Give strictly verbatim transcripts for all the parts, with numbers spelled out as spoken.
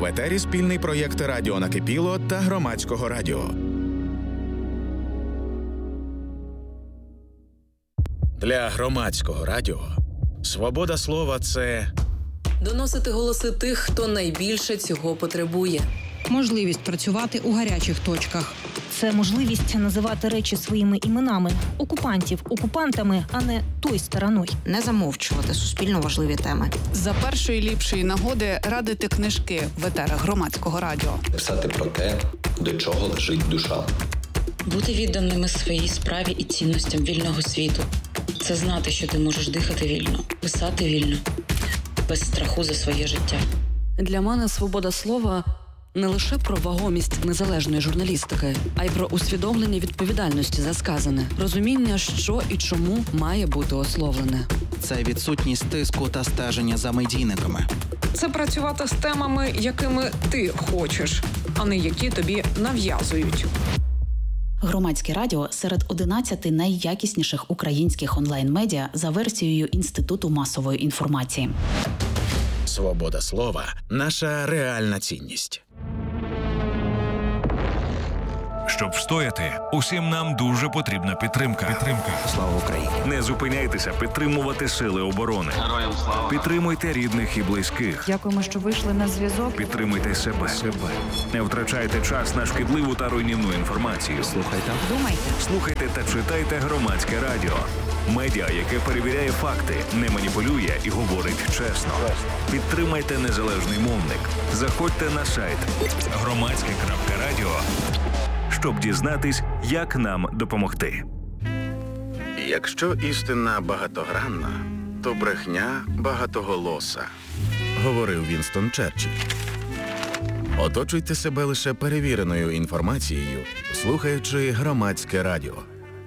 В етері спільний проєкт «Радіо Накипіло» та Громадського радіо. Для Громадського радіо свобода слова – це доносити голоси тих, хто найбільше цього потребує. Можливість працювати у гарячих точках. Це можливість називати речі своїми іменами. Окупантів окупантами, а не той стороною. Не замовчувати суспільно важливі теми. За першої ліпшої нагоди радити книжки в етерах Громадського радіо. Писати про те, до чого лежить душа. Бути відданими своїй справі і цінностям вільного світу. Це знати, що ти можеш дихати вільно, писати вільно, без страху за своє життя. Для мене свобода слова – не лише про вагомість незалежної журналістики, а й про усвідомлення відповідальності за сказане, розуміння, що і чому має бути ословлене. Це відсутність тиску та стеження за медійниками. Це працювати з темами, якими ти хочеш, а не які тобі нав'язують. Громадське радіо серед одинадцяти найякісніших українських онлайн-медіа за версією Інституту масової інформації. свобода слова – наша реальна цінність. Щоб встояти, усім нам дуже потрібна підтримка. Підтримка. Слава Україні! Не зупиняйтеся підтримувати сили оборони. Героям слава! Підтримуйте рідних і близьких. Дякуємо, що вийшли на зв'язок. Підтримуйте себе. себе. Не втрачайте час на шкідливу та руйнівну інформацію. Слухайте. Думайте. Слухайте та читайте Громадське радіо. Медіа, яке перевіряє факти, не маніпулює і говорить чесно. Підтримайте незалежний мовник. Заходьте на сайт громадське крапка радіо, щоб дізнатись, як нам допомогти. Якщо істина багатогранна, то брехня багатоголоса, говорив Вінстон Черчилль. Оточуйте себе лише перевіреною інформацією, слухаючи Громадське радіо.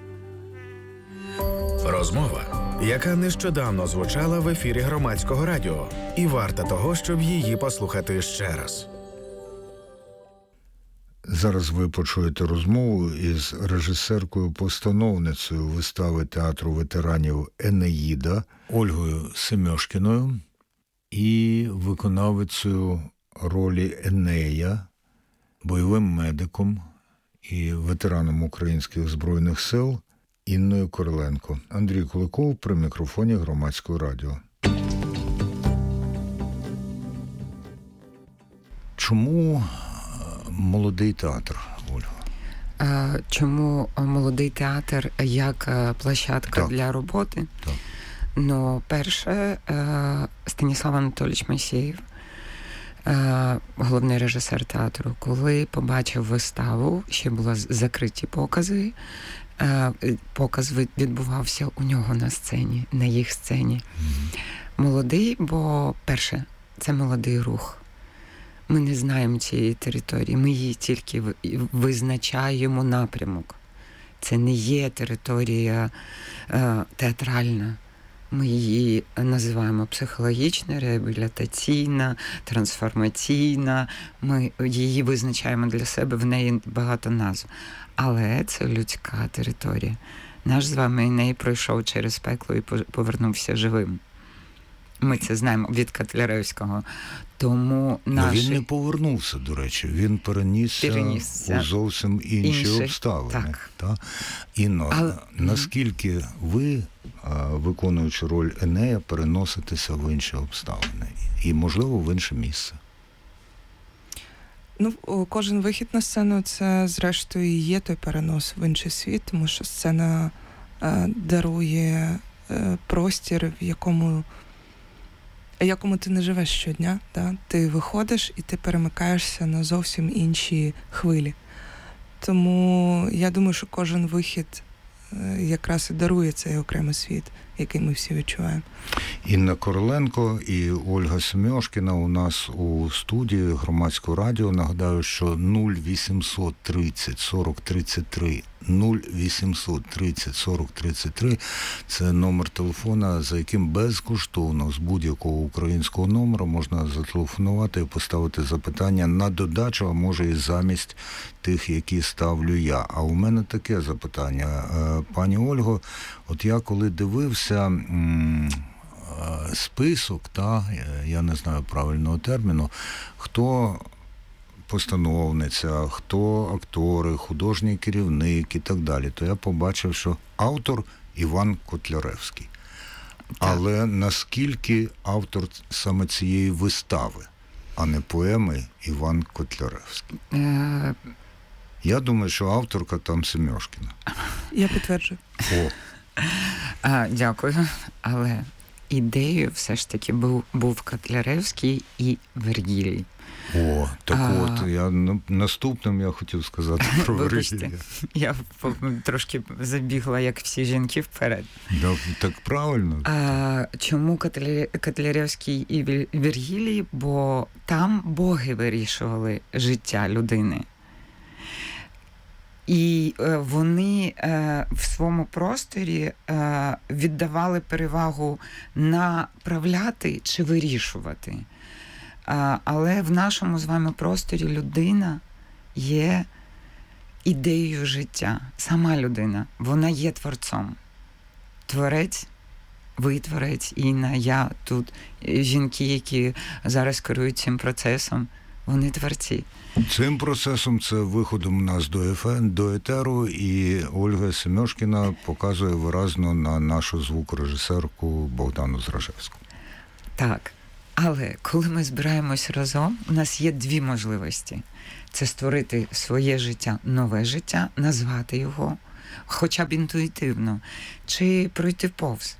Розмова, яка нещодавно звучала в ефірі Громадського радіо, і варта того, щоб її послухати ще раз. Зараз ви почуєте розмову із режисеркою-постановницею вистави театру ветеранів «Енеїда» Ольгою Семьошкіною і виконавицею ролі Енея, бойовим медиком і ветераном Українських Збройних Сил Інною Короленко. Андрій Куликов при мікрофоні Громадського радіо. Чому молодий театр, Ольга? Чому молодий театр як площадка так. для роботи? Так. Ну, перше, Станіслав Анатолійович Масєєв, головний режисер театру, коли побачив виставу, ще були закриті покази, показ відбувався у нього на сцені, на їх сцені. Mm-hmm. Молодий, бо, перше, це молодий рух. Ми не знаємо цієї території, ми її тільки визначаємо напрямок. Це не є територія е, театральна. Ми її називаємо психологічна, реабілітаційна, трансформаційна. Ми її визначаємо для себе, в неї багато назв. Але це людська територія. Наш з вами Еней пройшов через пекло і повернувся живим. Ми це знаємо від Котляревського. Тому наші... Він не повернувся, до речі. Він перенісся, перенісся. у зовсім інші, інші. обставини. Так. Та? Інно, Але... наскільки ви, виконуючи роль Енея, переноситеся в інші обставини? І, можливо, в інше місце? Ну, кожен вихід на сцену – це, зрештою, і є той перенос в інший світ, тому що сцена е, дарує е, простір, в якому якому ти не живеш щодня, да? Ти виходиш і ти перемикаєшся на зовсім інші хвилі. Тому я думаю, що кожен вихід якраз і дарує цей окремий світ, який ми всі відчуваємо. Інна Короленко і Ольга Семьошкіна у нас у студії Громадського радіо. Нагадаю, що нуль вісімсот тридцять сорок тридцять три нуль вісімсот тридцять сорок тридцять три це номер телефона, за яким безкоштовно з будь-якого українського номера можна зателефонувати і поставити запитання на додачу, а може і замість тих, які ставлю я. А у мене таке запитання. Пані Ольго, от я коли дивився список, та, я не знаю правильного терміну, хто постановниця, хто актори, художній керівник і так далі, то я побачив, що автор Іван Котляревський. Так. Але наскільки автор саме цієї вистави, а не поеми Іван Котляревський? Е... Я думаю, що авторка там Семьошкіна. Я підтверджую. О. А, дякую. Але ідеєю все ж таки був, був Котляревський і Вергілій. О, так а... от, я наступним я хотів сказати про Вергілія. Я трошки забігла, як всі жінки, вперед. Да, так правильно. А, чому Котляревський і Вергілій? Бо там боги вирішували життя людини. І е, вони е, в своєму просторі е, віддавали перевагу направляти чи вирішувати. Е, але в нашому з вами просторі людина є ідеєю життя. Сама людина. Вона є творцом. Творець, ви творець, Інна, я тут. Жінки, які зараз керують цим процесом, вони творці. Цим процесом, це виходом нас до, ефе, до етеру, і Ольга Семьошкіна показує виразно на нашу звукорежисерку Богдану Зражевську. Так, але коли ми збираємось разом, у нас є дві можливості. Це створити своє життя, нове життя, назвати його, хоча б інтуїтивно, чи пройти повз.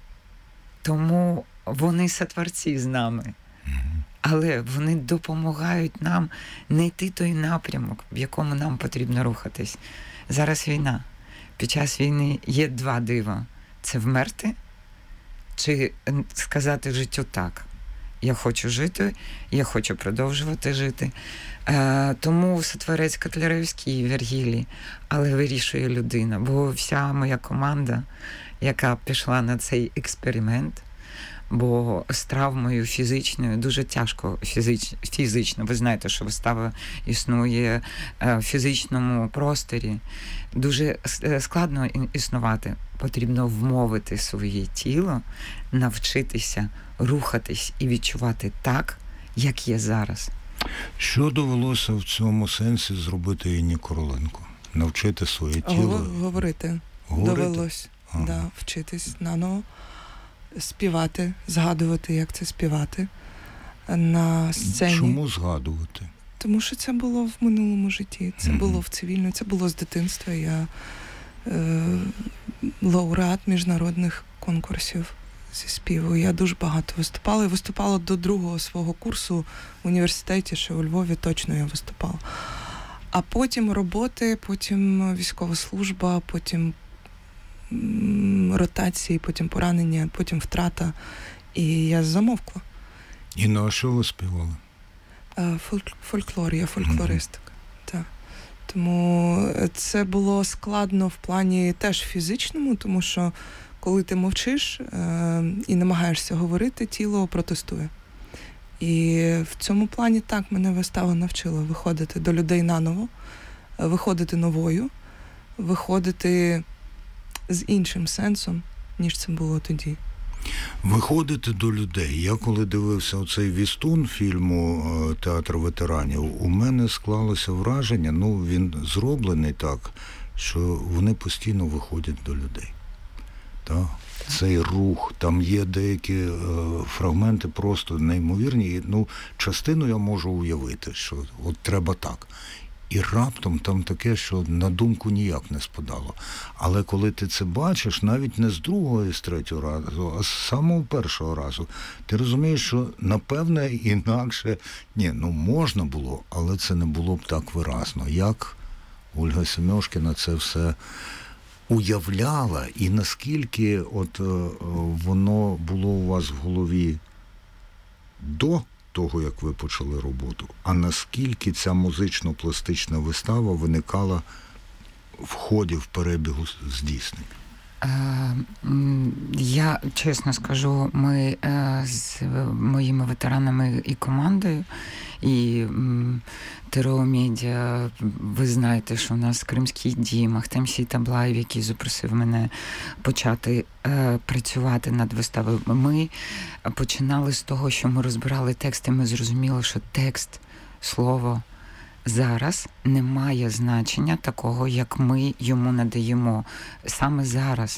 Тому вони сотворці з нами. Але вони допомагають нам не йти той напрямок, в якому нам потрібно рухатись. Зараз війна. Під час війни є два дива. Це вмерти чи сказати життю так. Я хочу жити, я хочу продовжувати жити. Е, тому сотворець Котляревський і Вергілій, але вирішує людина. Бо вся моя команда, яка пішла на цей експеримент, бо з травмою фізичною дуже тяжко фізич, фізично. Ви знаєте, що вистава існує в фізичному просторі. Дуже складно існувати. Потрібно вмовити своє тіло, навчитися рухатись і відчувати так, як є зараз. Що довелося в цьому сенсі зробити Інні Короленко? Навчити своє тіло? Говорити. Говорити? Довелось, ага. да, вчитись наново. Співати, згадувати, як це співати на сцені. Чому згадувати? Тому що це було в минулому житті, це mm-hmm. було в цивільному, це було з дитинства. Я е, лауреат міжнародних конкурсів зі співу. Я дуже багато виступала. І виступала до другого свого курсу в університеті, що у Львові точно я виступала. А потім роботи, потім військова служба, потім ротації, потім поранення, потім втрата. І я замовкла. І на що ви співали? Фольк, фольклор, я фольклористка. Mm-hmm. Так. Тому це було складно в плані теж фізичному, тому що коли ти мовчиш е- і намагаєшся говорити, тіло протестує. І в цьому плані так мене вистава навчила виходити до людей наново, виходити новою, виходити з іншим сенсом, ніж це було тоді. Виходити до людей. Я коли дивився оцей вістун фільму «Театр ветеранів», у мене склалося враження, ну він зроблений так, що вони постійно виходять до людей. Так? Цей рух, там є деякі е, фрагменти просто неймовірні. Ну, частину я можу уявити, що от треба так. І раптом там таке, що на думку ніяк не спадало. Але коли ти це бачиш, навіть не з другого і з третього разу, а з самого першого разу, ти розумієш, що, напевне, інакше, ні, ну можна було, але це не було б так виразно. Як Ольга Семьошкіна це все уявляла, і наскільки от воно було у вас в голові до того, як ви почали роботу, а наскільки ця музично-пластична вистава виникала в ході, в перебігу здійснень? Я чесно скажу, ми з моїми ветеранами і командою, і ТРО Медіа, ви знаєте, що у нас Кримський дім, Ахтем Сій-Таблаєв, який запросив мене почати працювати над виставою. Ми починали з того, що ми розбирали тексти, ми зрозуміли, що текст, слово зараз не має значення такого, як ми йому надаємо. Саме зараз.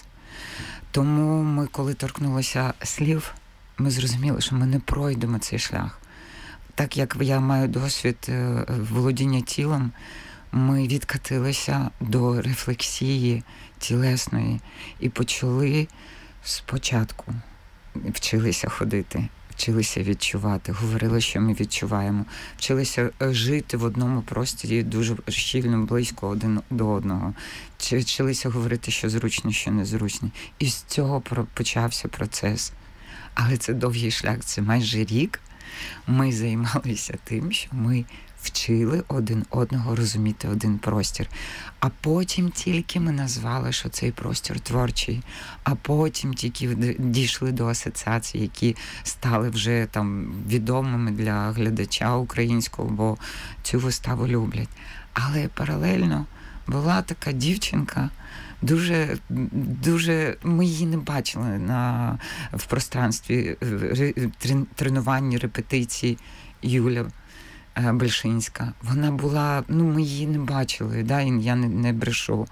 Тому ми, коли торкнулися слів, ми зрозуміли, що ми не пройдемо цей шлях. Так як я маю досвід володіння тілом, ми відкатилися до рефлексії тілесної і почали спочатку. Вчилися ходити, вчилися відчувати, говорили, що ми відчуваємо, вчилися жити в одному просторі дуже щільно, близько один до одного, вчилися говорити, що зручно, що незручно. І з цього почався процес. Але це довгий шлях, це майже рік. Ми займалися тим, що ми вчили один одного розуміти один простір. А потім тільки ми назвали, що цей простір творчий. А потім тільки дійшли до асоціацій, які стали вже там відомими для глядача українського, бо цю виставу люблять. Але паралельно була така дівчинка, дуже, дуже, ми її не бачили на, в пространстві тренувань, репетицій, Юля Бельшинська. Вона була, ну ми її не бачили, да, і я не, не брешу.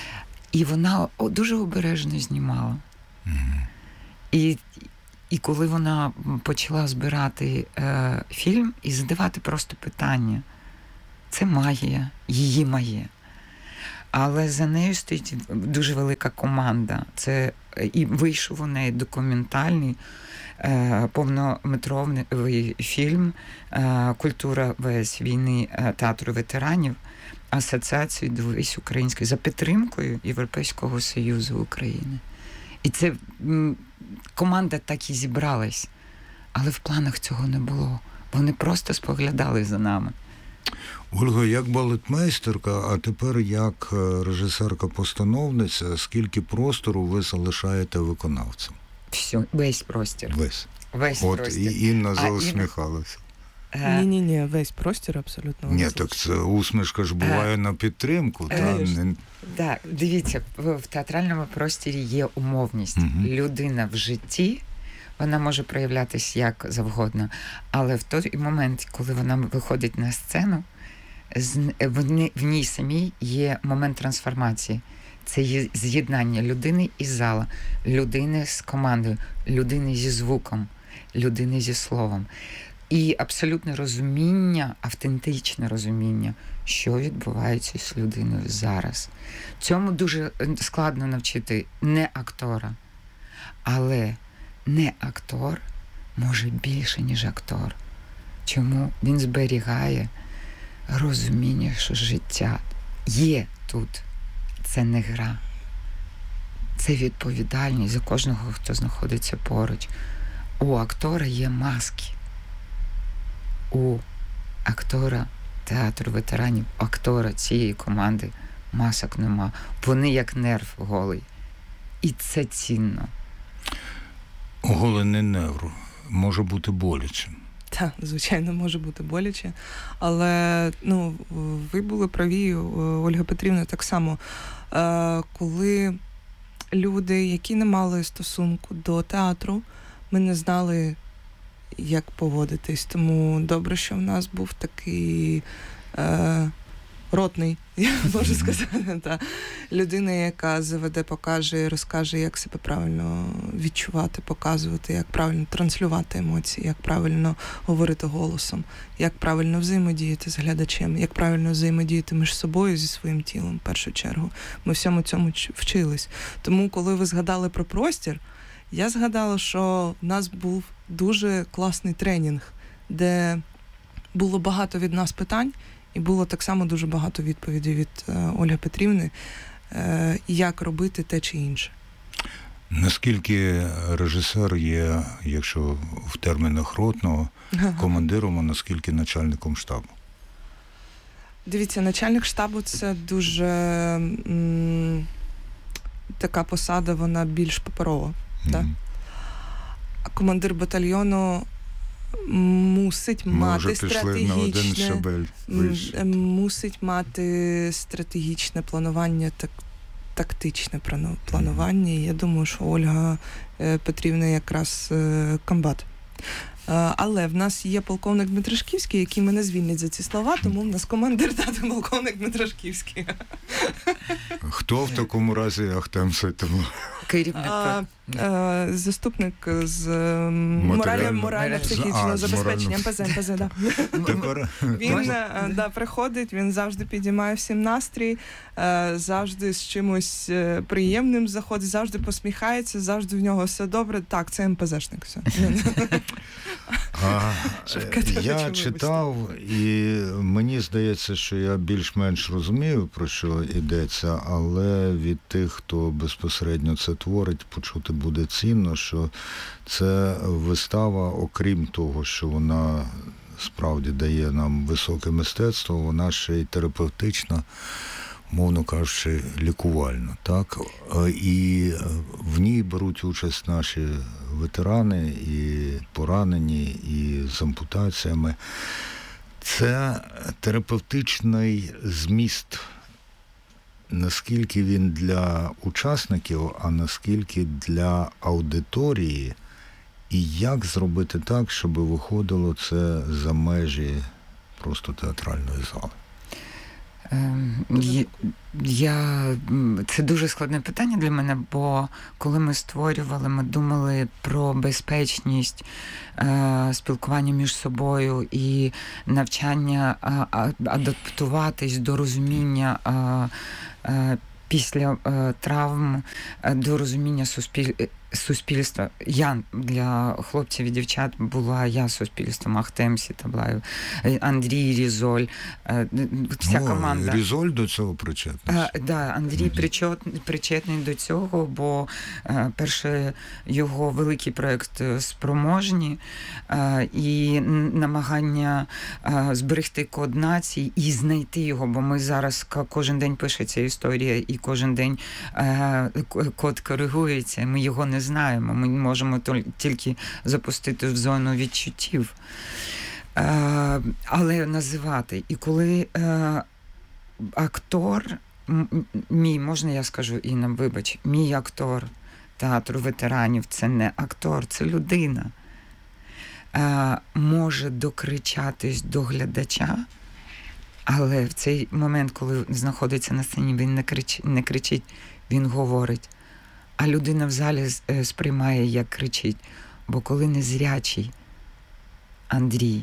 І вона дуже обережно знімала. Mm-hmm. І, і коли вона почала збирати е, фільм і задавати просто питання, це магія, її магія. Але за нею стоїть дуже велика команда. Це і вийшов у неї документальний е, повнометровий фільм е, «Культура ВС війни е, театру ветеранів» Асоціації «Дивись української» за підтримкою Європейського Союзу України. І це м, команда так і зібралась, але в планах цього не було. Вони просто споглядали за нами. Ольга, як балетмейстерка, а тепер як режисерка-постановниця, скільки простору ви залишаєте виконавцям? Все, весь простір. Весь. Весь От простір. І Інна заусміхалася. Ні-ні-ні, весь простір абсолютно. Ні, так це усмішка ж буває а, на підтримку. А, та, не... Так, дивіться, в, в театральному просторі є умовність. Угу. Людина в житті, вона може проявлятись як завгодно, але в той момент, коли вона виходить на сцену, в ній самій є момент трансформації. Це є з'єднання людини і зала, людини з командою, людини зі звуком, людини зі словом. І абсолютне розуміння, автентичне розуміння, що відбувається з людиною зараз. Цьому дуже складно навчити не актора, але не актор може більше, ніж актор. Чому? Він зберігає розуміння, що життя є тут. Це не гра. Це відповідальність за кожного, хто знаходиться поруч. У актора є маски. У актора театру ветеранів, актора цієї команди масок нема. Вони як нерв голий. І це цінно. Оголений нерв може бути болячим. Так, звичайно, може бути боляче. Але ну, ви були праві, Ольга Петрівна, так само. Коли люди, які не мали стосунку до театру, ми не знали, як поводитись. Тому добре, що в нас був такий е, ротний, я можу сказати, та, людина, яка заведе, покаже і розкаже, як себе правильно відчувати, показувати, як правильно транслювати емоції, як правильно говорити голосом, як правильно взаємодіяти з глядачем, як правильно взаємодіяти між собою зі своїм тілом, в першу чергу. Ми всьому цьому вчились. Тому, коли ви згадали про простір, я згадала, що в нас був дуже класний тренінг, де було багато від нас питань, і було так само дуже багато відповідей від е, Ольги Петрівни, е, як робити те чи інше. Наскільки режисер є, якщо в термінах ротного, командиром, а наскільки начальником штабу? Дивіться, начальник штабу – це дуже м- така посада, вона більш паперова. Mm-hmm. Так? А командир батальйону мусить Ми мати вже пішли на один щабель вище. Мусить мати стратегічне планування, так, тактичне планування. Mm-hmm. Я думаю, що Ольга Петрівна якраз комбат. Але в нас є полковник Дмитрашківський, який мене звільнить за ці слова, тому в нас командир тата полковник Дмитрашківський. Хто в такому разі Ахтем Ситимов? Керівник. А, а, заступник з морально-психічного забезпечення. ем пе зет, ем пе зет, да. Тепер... Він да, приходить, він завжди підіймає всім настрій, завжди з чимось приємним заходить, завжди посміхається, завжди в нього все добре. Так, це ем пе зешник. Все. А, я читав, і мені здається, що я більш-менш розумію, про що йдеться, але від тих, хто безпосередньо це творить, почути буде цінно, що це вистава, окрім того, що вона справді дає нам високе мистецтво, вона ще й терапевтична, мовно кажучи, лікувальна. Так? І в ній беруть участь наші ветерани, і поранені, і з ампутаціями. Це терапевтичний зміст, наскільки він для учасників, а наскільки для аудиторії, і як зробити так, щоб виходило це за межі просто театральної зали. Я, це дуже складне питання для мене, бо коли ми створювали, ми думали про безпечність, е, спілкування між собою і навчання е, адаптуватись до розуміння е, е, після е, травм, е, до розуміння суспіль... суспільства. Я для хлопців і дівчат була я суспільством, Ахтем Сітаблаєв, Андрій Різоль, вся О, команда. Різоль до цього причетний? Так, да, Андрій причетний, причетний до цього, бо а, перше його великий проєкт «Спроможні» а, і намагання а, зберегти код нації і знайти його, бо ми зараз кожен день пишеться історія і кожен день а, код коригується, ми його не знаємо, ми можемо тільки запустити в зону відчуттів. А, але називати. І коли а, актор, мій, можна я скажу, Інна, вибач, мій актор театру ветеранів, це не актор, це людина, а, може докричатись до глядача, але в цей момент, коли знаходиться на сцені, він не кричить, не кричить, він говорить. А людина в залі сприймає, як кричить. Бо коли незрячий Андрій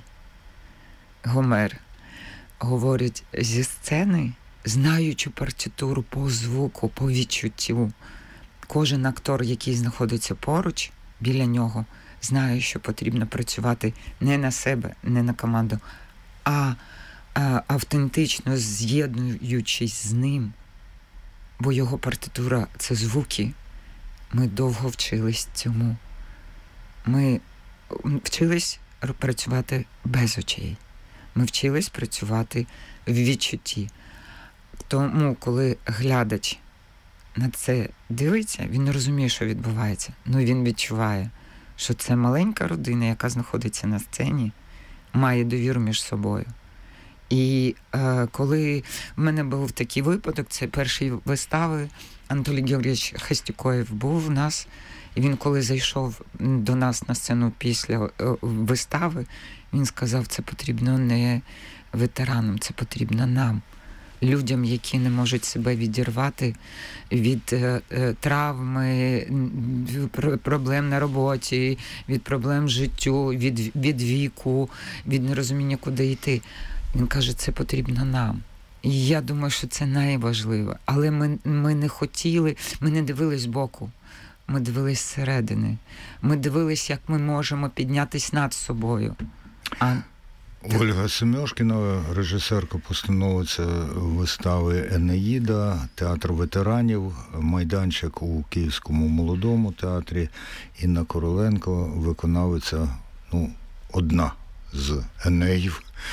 Гомер говорить зі сцени, знаючи партитуру по звуку, по відчуттю, кожен актор, який знаходиться поруч, біля нього, знає, що потрібно працювати не на себе, не на команду, а, а автентично з'єднуючись з ним. Бо його партитура – це звуки. Ми довго вчились цьому. Ми вчились працювати без очей. Ми вчились працювати в відчутті. Тому, коли глядач на це дивиться, він не розуміє, що відбувається. Ну, він відчуває, що це маленька родина, яка знаходиться на сцені, має довіру між собою. І е, коли в мене був такий випадок, це перші вистави, Анатолій Георгійович Хастюкоєв був у нас, і він, коли зайшов до нас на сцену після е, вистави, він сказав, це потрібно не ветеранам, це потрібно нам, людям, які не можуть себе відірвати від е, е, травми, від проблем на роботі, від проблем в життю, від, від віку, від нерозуміння, куди йти. Він каже, це потрібно нам. І я думаю, що це найважливе. Але ми, ми не хотіли, ми не дивились збоку. Ми дивились зсередини. Ми дивились, як ми можемо піднятись над собою. А... Ольга Семьошкіна, режисерка-постановиця вистави «Енеїда», театр ветеранів, майданчик у Київському молодому театрі. Інна Короленко, виконавиця, ну, одна з Енеїв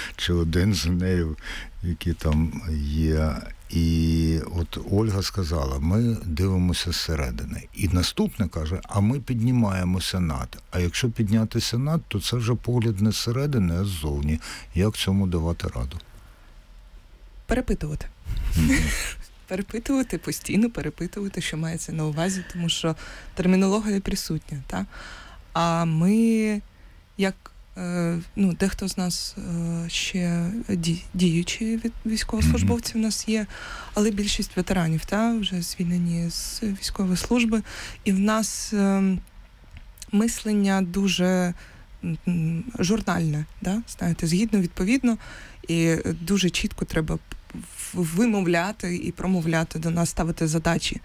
чи один з нею, які там є. І от Ольга сказала, ми дивимося зсередини. І наступне каже, а ми піднімаємося над. А якщо піднятися над, то це вже погляд не зсередини, а ззовні. Як цьому давати раду? Перепитувати. Mm-hmm. Перепитувати, постійно перепитувати, що мається на увазі, тому що термінологія присутня. Та? А ми, як ну, дехто з нас ще діючі військовослужбовці в нас є, але більшість ветеранів, та, вже звільнені з військової служби. І в нас мислення дуже журнальне, да? Знаєте, згідно, відповідно, і дуже чітко треба вимовляти і промовляти до нас, ставити задачі.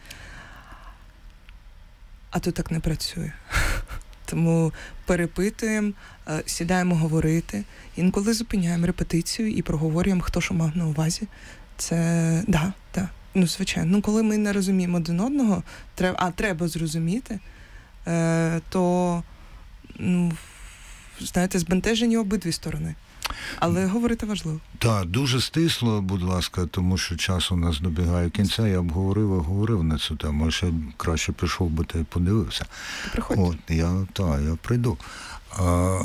А то так не працює. Тому перепитуємо, сідаємо говорити, інколи зупиняємо репетицію і проговорюємо, хто що мав на увазі. Це, да, да, ну, звичайно. Ну, коли ми не розуміємо один одного, треба, а треба зрозуміти, то, ну, знаєте, збентежені обидві сторони. Але говорити важливо. Так, дуже стисло, будь ласка, тому що час у нас добігає кінця. Я б говорив і говорив на цю тему, ще краще пішов би та й подивився. Приходь. От, я, так, я прийду. А,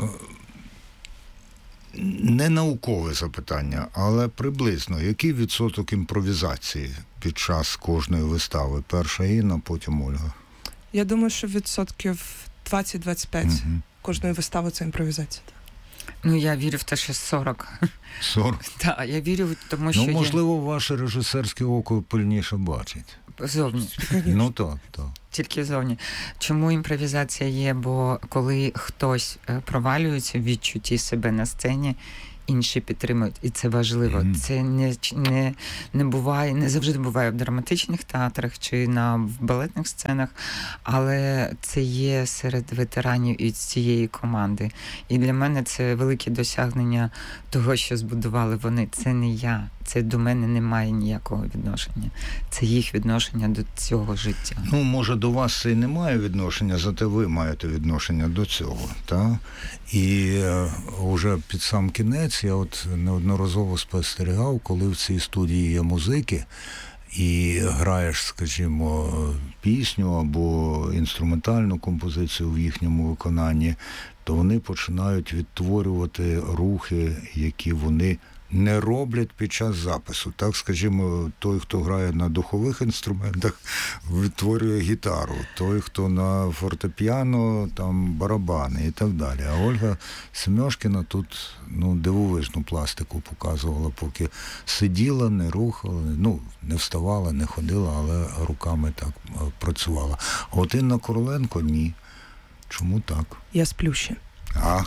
не наукове запитання, але приблизно, який відсоток імпровізації під час кожної вистави? Перша Інна, потім Ольга. Я думаю, що відсотків двадцять-двадцять п'ять угу. кожної вистави – це імпровізація. Ну, я вірю в те, що сорок. сорок? Так, я вірю, тому що Ну, можливо, є... ваше режисерське око пильніше бачить. Зовні. Ну, так, так. Тільки зовні. Чому імпровізація є? Бо коли хтось провалюється в відчутті себе на сцені, інші підтримують, і це важливо. Mm-hmm. Це не, не, не буває, не завжди буває в драматичних театрах чи на балетних сценах, але це є серед ветеранів і цієї команди. І для мене це велике досягнення того, що збудували вони. Це не я, це до мене не має ніякого відношення. Це їх відношення до цього життя. Ну, може, до вас це і не має відношення, зате ви маєте відношення до цього, так? І е, вже під сам кінець я от неодноразово спостерігав, коли в цій студії є музики, і граєш, скажімо, пісню або інструментальну композицію в їхньому виконанні, то вони починають відтворювати рухи, які вони не роблять під час запису. Так, скажімо, той, хто грає на духових інструментах, відтворює гітару. Той, хто на фортепіано, там барабани і так далі. А Ольга Семьошкіна тут, ну, дивовижну пластику показувала, поки сиділа, не рухала, ну, не вставала, не ходила, але руками так працювала. А от Інна Короленко – ні. Чому так? Я сплю ще. А?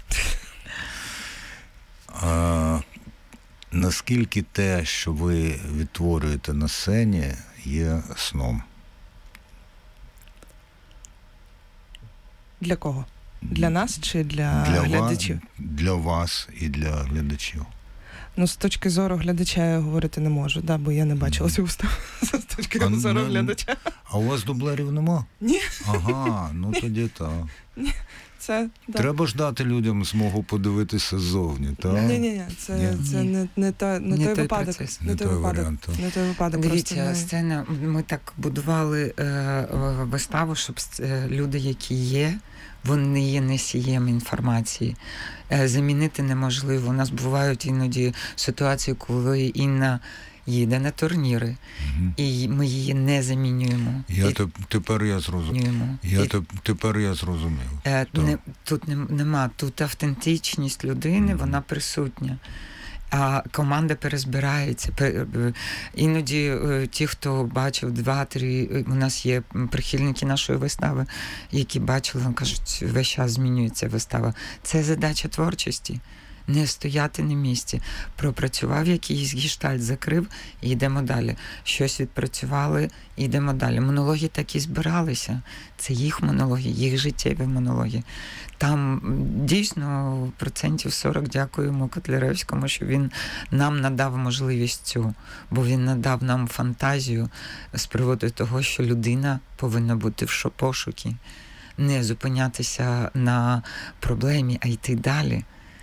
А... Наскільки те, що ви відтворюєте на сцені, є сном? Для кого? Для нас чи для, для глядачів? Вас, для вас і для глядачів. Ну, з точки зору глядача я говорити не можу, да, бо я не бачила цю виставу. З точки а, зору не, глядача. А у вас дублерів нема? Ні. Ага, ну тоді так. Ні. Це, да. Треба ж дати людям змогу подивитися ззовні, так? Ні-ні-ні, це, Ні. це не, не, та, не, не той той випадок. Процес. Не, не той той випадок. варіант. Не той випадок. Дивіться, не... сцена, ми так будували е, виставу, щоб е, люди, які є, вони є носієм інформації. Е, замінити неможливо. У нас бувають іноді ситуації, коли Інна їде на турніри, угу. і ми її не замінюємо. Я і... теп, тепер я зрозумів. Я і... теп, тепер я зрозумів. Е, не, тут не, нема, тут автентичність людини, угу. вона присутня. А команда перезбирається. Іноді ті, хто бачив два-три, у нас є прихильники нашої вистави, які бачили, кажуть, весь час змінюється вистава. Це задача творчості. Не стояти на місці. Пропрацював якийсь гештальт, закрив і йдемо далі. Щось відпрацювали, і йдемо далі. Монологи так і збиралися. Це їх монологи, їх життєві монологи. Там дійсно процентів сорок дякуємо Котляревському, що він нам надав можливість цю, бо він надав нам фантазію з приводу того, що людина повинна бути в пошукі. Не зупинятися на проблемі, а йти далі.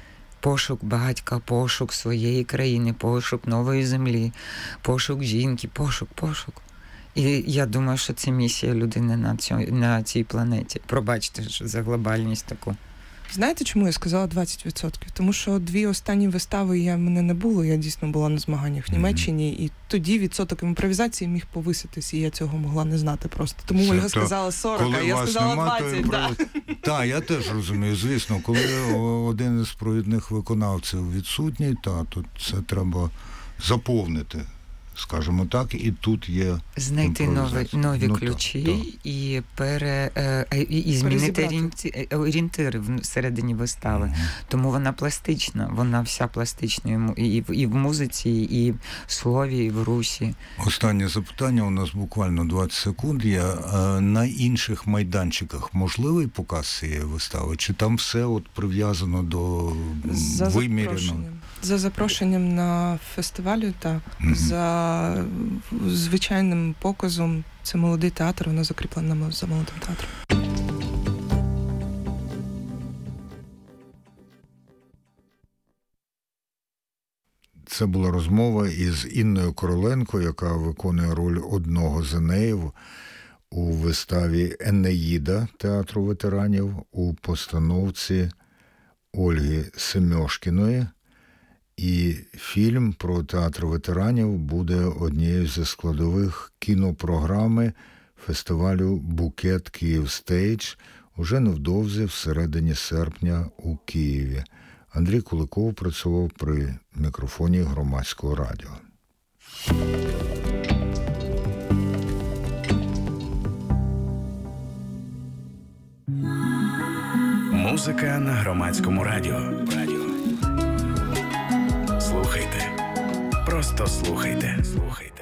пошук батька, пошук своєї країни, пошук нової землі, пошук жінки, пошук, пошук. І я думаю, що це місія людини на, цьо, на цій планеті. Пробачте що за глобальність таку. Знаєте, чому я сказала двадцять відсотків? Тому що дві останні вистави я мене не було, я дійсно була на змаганнях в Німеччині, і тоді відсоток імпровізації міг повиситись, і я цього могла не знати просто. Тому Ольга сказала сорок, а я сказала двадцять. Да. Так, я теж розумію, звісно, коли один із провідних виконавців відсутній, та, то це треба заповнити. Скажімо так, і тут є знайти нові, нові ну, ключі так, так. і пере е, і, і змінити орієнти, орієнтири всередині вистави. Угу. Тому вона пластична, вона вся пластична і в, і в музиці, і в слові, і в русі. Останнє запитання, у нас буквально двадцять секунд є. На інших майданчиках можливий показ цієї вистави? Чи там все от прив'язано до за виміряного? Запрошенням. За запрошенням на фестивалі та угу. за звичайним показом. Це молодий театр, вона закріплена за молодим театром. Це була розмова із Інною Короленко, яка виконує роль одного з Енеїв у виставі «Енеїда» театру ветеранів у постановці Ольги Семьошкіної. І фільм про театр ветеранів буде однією зі складових кінопрограми фестивалю «Букет Київстейдж» уже невдовзі всередині серпня у Києві. Андрій Куликов працював при мікрофоні Громадського радіо. Музика на Громадському радіо. Слухайте. Просто слухайте. Слухайте.